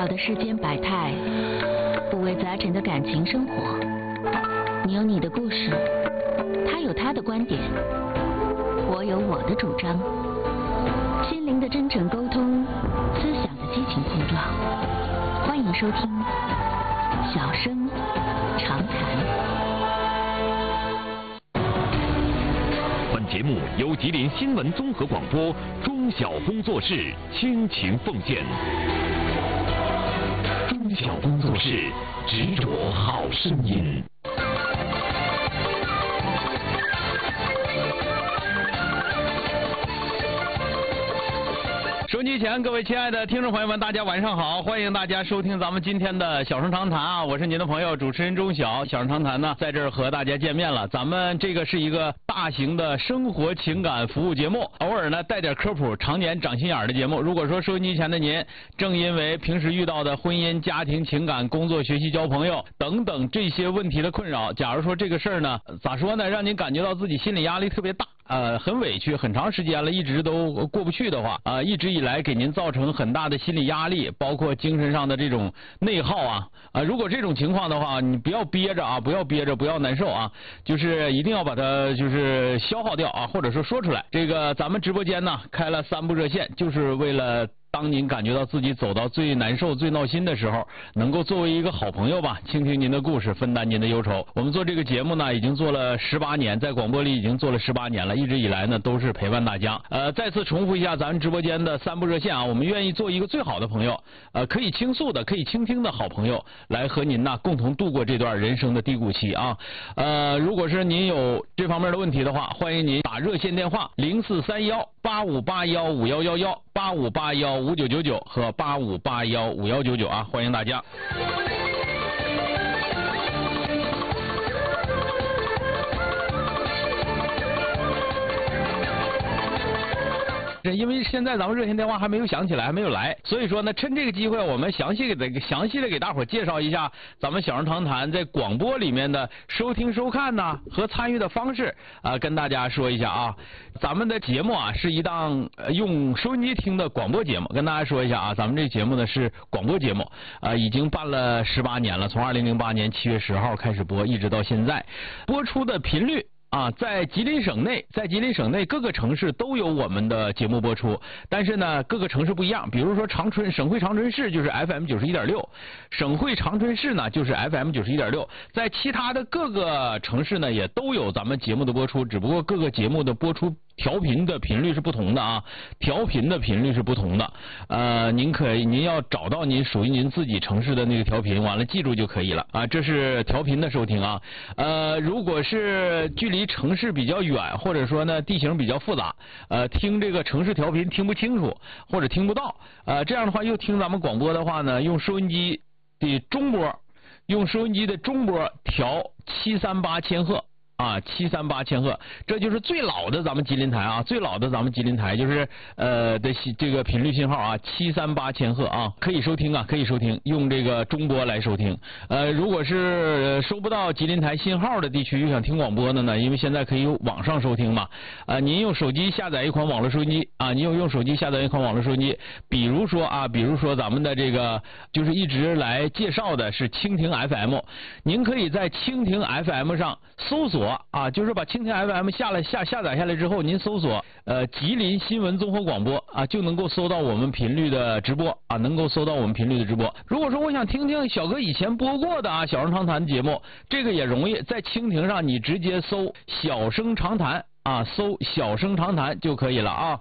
扰的世间百态，五味杂陈的感情生活。你有你的故事，他有他的观点，我有我的主张。心灵的真诚沟通，思想的激情碰撞。欢迎收听《小声长谈》。 本节目由吉林新闻综合广播中小工作室倾情奉献。中小工作室执着好声音。收音机前各位亲爱的听众朋友们，大家晚上好，欢迎大家收听咱们今天的小声长谈啊，我是您的朋友主持人钟晓。小声长谈呢，在这儿和大家见面了。咱们这个是一个大型的生活情感服务节目，偶尔呢带点科普，常年长心眼的节目。如果说收音机前的您正因为平时遇到的婚姻、家庭、情感、工作、学习、交朋友等等这些问题的困扰，假如说这个事儿呢，咋说呢，让您感觉到自己心理压力特别大，很委屈，很长时间了，一直都过不去的话，一直以来给您造成很大的心理压力，包括精神上的这种内耗如果这种情况的话，你不要憋着不要憋着，不要难受就是一定要把它就是消耗掉或者说出来。这个咱们直播间呢开了3部热线，就是为了当您感觉到自己走到最难受、最闹心的时候，能够作为一个好朋友吧，倾听您的故事，分担您的忧愁。我们做这个节目呢，已经做了18年，在广播里已经做了18年了，一直以来呢都是陪伴大家。再次重复一下咱们直播间的3部热线我们愿意做一个最好的朋友，可以倾诉的、可以倾听的好朋友，来和您呢共同度过这段人生的低谷期如果是您有这方面的问题的话，欢迎您打热线电话043185815111 85815999和85815199欢迎大家。因为现在咱们热线电话还没有响起来，还没有来，所以说呢，趁这个机会，我们详细的给大伙介绍一下咱们小声长谈在广播里面的收听收看和参与的方式跟大家说一下咱们的节目是一档用收音机听的广播节目，跟大家说一下咱们这个节目呢是广播节目已经办了18年了，从2008年7月10号开始播，一直到现在，播出的频率在吉林省内各个城市都有我们的节目播出，但是呢各个城市不一样，比如说省会长春市就是 FM 91.6，省会长春市呢就是 FM 91.6，在其他的各个城市呢也都有咱们节目的播出，只不过各个节目的播出调频的频率是不同的您要找到您属于您自己城市的那个调频，完了记住就可以了这是调频的收听如果是距离城市比较远，或者说呢地形比较复杂听这个城市调频听不清楚或者听不到这样的话，又听咱们广播的话呢，用收音机的中波调738千赫738千赫，这就是最老的咱们吉林台就是这个频率信号738千赫可以收听用这个中波来收听。如果是收不到吉林台信号的地区，又想听广播的呢，因为现在可以网上收听嘛您用手机下载一款网络收音机比如说咱们的这个就是一直来介绍的是蜻蜓 FM， 您可以在蜻蜓 FM 上搜索就是把蜻蜓 FM 下载下来之后，您搜索吉林新闻综合广播就能够搜到我们频率的直播如果说我想听听小哥以前播过的小声长谈节目，这个也容易，在蜻蜓上你直接搜小声长谈搜小声长谈就可以了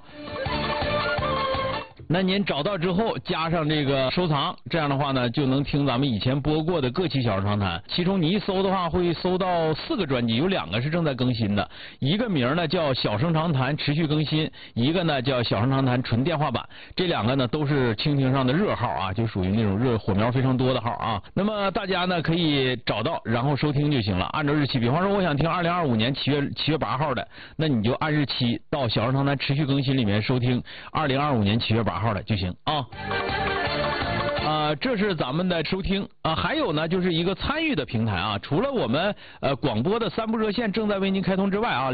那您找到之后加上这个收藏，这样的话呢就能听咱们以前播过的各期小声长谈。其中你一搜的话会搜到4个专辑，有2个是正在更新的，一个名呢叫小声长谈持续更新，一个呢叫小声长谈纯电话版，这2个呢都是蜻蜓上的热号就属于那种热火苗非常多的号那么大家呢可以找到然后收听就行了，按照日期，比方说我想听2025年7月8号的，那你就按日期到小声长谈持续更新里面收听2025年7月8号的就行这是咱们的收听啊，还有呢就是一个参与的平台啊。除了我们广播的3部热线正在为您开通之外啊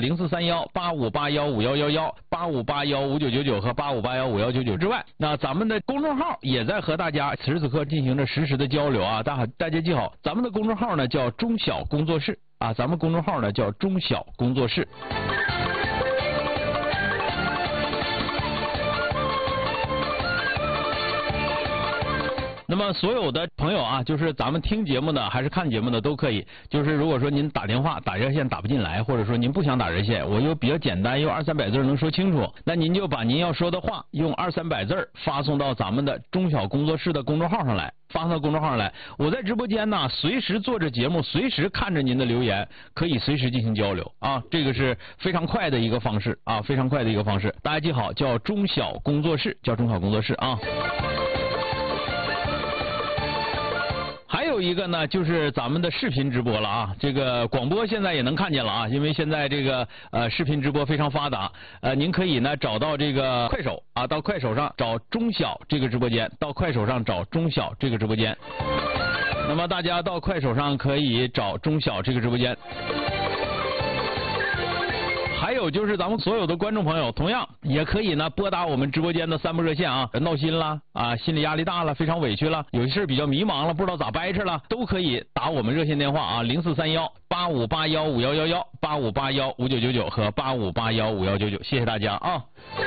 ，043185815111、85815999和85815199之外，那咱们的公众号也在和大家此时此刻进行着实时的交流啊。大家记好，咱们的公众号呢叫中小工作室啊，咱们公众号呢叫中小工作室。那么所有的朋友啊，就是咱们听节目的还是看节目的都可以。就是如果说您打电话打热线打不进来，或者说您不想打热线，我又比较简单，用200-300字能说清楚，那您就把您要说的话用200-300字发送到咱们的中小工作室的公众号上来，发送到公众号上来。我在直播间呢，随时做着节目，随时看着您的留言，可以随时进行交流啊。这个是非常快的一个方式啊，非常快的一个方式。大家记好，叫中小工作室，叫中小工作室啊。还有一个呢，就是咱们的视频直播了啊。这个广播现在也能看见了啊，因为现在这个视频直播非常发达。您可以呢找到这个快手啊，到快手上找中小这个直播间，到快手上找中小这个直播间。那么大家到快手上可以找中小这个直播间。还有就是咱们所有的观众朋友，同样也可以呢拨打我们直播间的3部热线啊，闹心了啊，心理压力大了，非常委屈了，有些事比较迷茫了，不知道咋掰扯了，都可以打我们热线电话啊，043185815111、85815999和85815199，谢谢大家啊。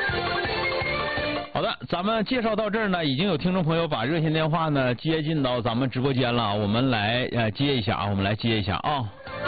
好的，咱们介绍到这儿呢，已经有听众朋友把热线电话呢接进到咱们直播间了，我们来接一下啊，我们来接一下啊。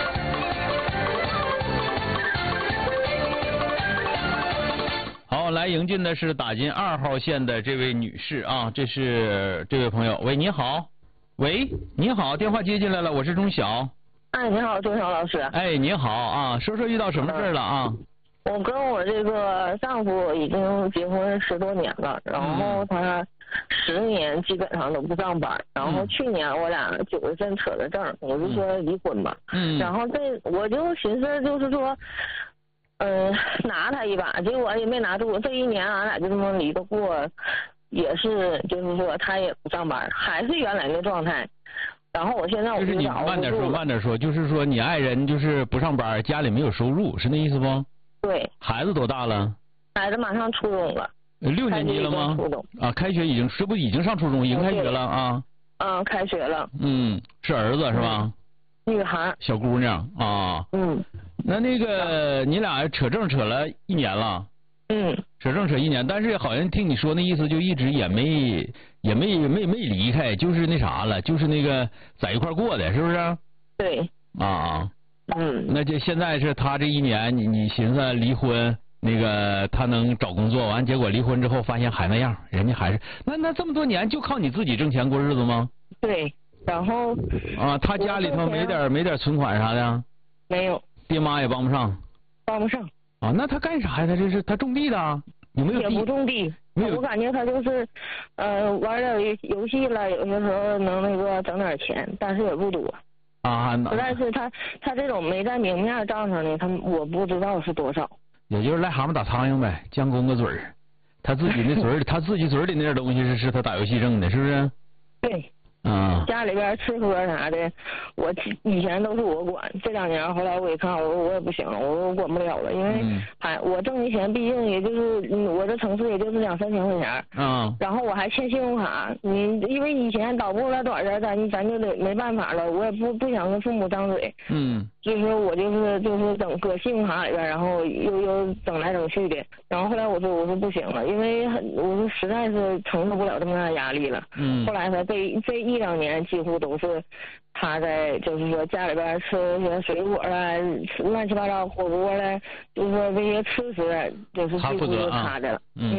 好，来迎进的是打进2号线的这位女士啊，这是这位朋友。喂，你好。喂，你好，电话接进来了，我是钟晓。 哎，你好，钟晓老师。 哎，你好啊，说说遇到什么事了啊？ 我跟我这个丈夫已经结婚10多年了，然后他10年基本上都不上班，然后去年我俩90分扯的证，我就说离婚吧。然后我就寻思就是说。拿他一把，结果也没拿住。这1年俺俩就这么离得过，也是就是说他也不上班，还是原来的状态。然后我现在就是你慢点说，慢点说，就是说你爱人就是不上班，家里没有收入，是那意思不？ 对。 孩子多大了？ 孩子马上初中了。 6年级了吗？ 初中。 啊，开学这不已经上初中，已经开学了啊。 开学了。 是儿子是吧？ 女孩。 小姑娘啊。那个你俩扯证扯了1年了。扯证扯1年，但是好像听你说那意思就一直也没离开，就是那啥了，就是那个在一块过的，是不是？ 对。 那就现在是他这1年，你寻思离婚，那个他能找工作，完结果离婚之后发现还那样，人家还是那这么多年就靠你自己挣钱过日子吗？ 对，然后他家里头没点存款啥的？ 没有。 爹妈也帮不上。 帮不上。 那他干啥呀？他种地的啊？有没有地？ 也不种地。我感觉他就是玩点游戏了，有些时候能那个整点钱，但是也不多。但是他这种没在明面账上的，我不知道是多少。 也就是癞蛤蟆打苍蝇呗，将功个嘴儿。他自己那嘴里，他自己嘴里那点东西是他打游戏挣的，是不是？ 对。家里边吃喝啥的，我以前都是我管，这2年后来我一看，我也不行了，我管不了了，因为我挣的钱毕竟也就是我这城市也就是2-3千块钱，然后我还欠信用卡，因为以前倒不了短咱就得没办法了，我也不想跟父母张嘴，所以说我就是整搁信用卡里边，然后又整来整去的，然后后来我说不行了，因为我说实在是承受不了这么大压力了，后来他这1-2年几乎都是他在就是说家里边吃些水果啊，乱七八糟火锅嘞，就是说这些吃食就是几乎是他的了。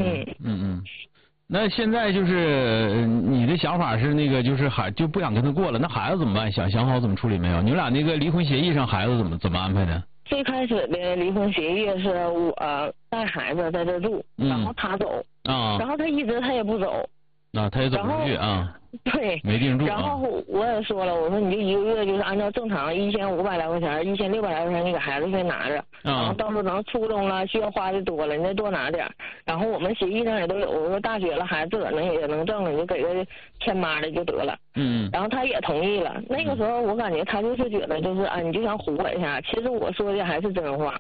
那现在就是你的想法是那个就是就不想跟他过了，那孩子怎么办？想好怎么处理没有？你们俩那个离婚协议上孩子怎么安排的？ 最开始的离婚协议是我带孩子在这住，然后他走，然后他一直他也不走。 那他也走不出去啊。 对， 没定住。 然后我也说了，我说你就一个月就是按照正常1500来块钱，1600来块钱你给孩子费拿着，然后到时候等初中了需要花的多了，你再多拿点。然后我们协议上也都有，我说大学了孩子自个儿也能挣了，你就给个欠妈的就得了。然后他也同意了。那个时候我感觉他就是觉得就是啊，你就想唬我一下，其实我说的还是真话。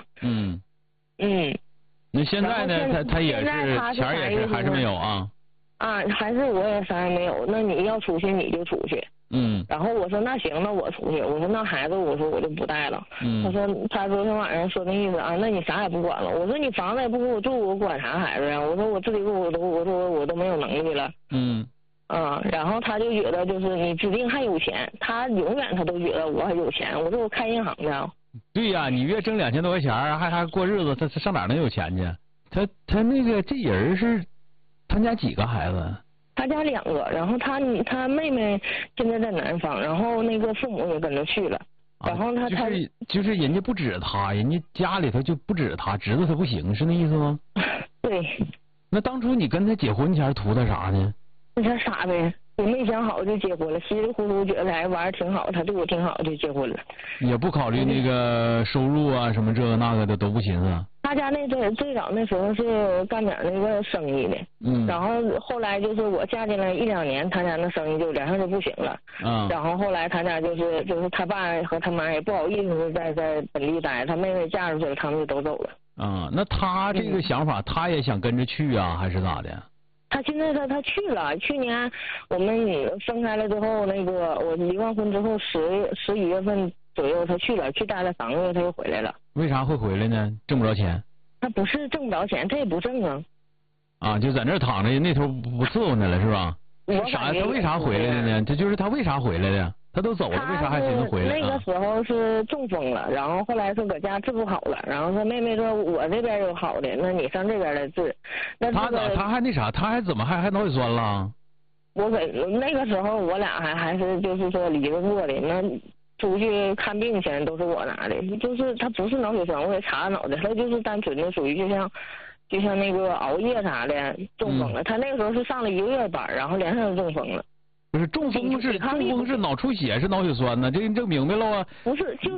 那现在呢？他也是钱也是还是没有啊？ 啊，还是我也啥也没有。那你要出去你就出去。然后我说那行，那我出去。我说那孩子，我说我就不带了。他昨天晚上说那意思啊，那你啥也不管了。我说你房子也不给我住，我管啥孩子呀？我说我自己我都没有能力了。然后他就觉得就是你指定还有钱，他永远他都觉得我还有钱。我说我开银行的。 对呀，你月挣2000多块钱，还过日子，他上哪能有钱去？他那个这人是。他家几个孩子？ 他家2个，然后他妹妹现在在南方，然后那个父母也跟着去了，然后他就是人家不指他，人家家里头就不指他，知道他不行，是那意思吗？ 对。 那当初你跟他结婚前图他啥呢？ 那前傻呗，也没想好就结婚了，稀里糊涂觉得哎玩儿挺好，他对我挺好就结婚了。也不考虑那个收入啊什么这个那个的都不寻思。 他家最早那时候是干点那个生意的，然后后来就是我嫁进来1、2年，他家那生意就连上就不行了，然后后来他家就是他爸和他妈也不好意思在本地待，他妹妹嫁出去了，他们就都走了。 那他这个想法，他也想跟着去啊，还是咋的？ 他现在他去了，去年我们分开了之后，那个我离完婚之后11月份左右他去了，去待了3个月他又回来了。 为啥会回来呢？挣不着钱？ 他不是挣不着钱，他也不挣啊。 就在那躺着，那头不伺候他了是吧？他为啥回来的呢？这就是他为啥回来的？他都走了，为啥还寻思回来？ 那个时候是中风了，然后后来说搁家治不好了，然后他妹妹说我这边有好的，那你上这边来治。那他还那啥，他还怎么还脑血栓了？ 我那个时候我俩还是就是说离着过的，那出去看病钱都是我拿的，就是他不是脑血栓，我给查脑袋，他就是单纯的属于就像那个熬夜啥的中风了。他那个时候是上了1个月班，然后连上就中风了。 不是中风是脑出血是脑血栓呢？这明白了啊？ 不是就。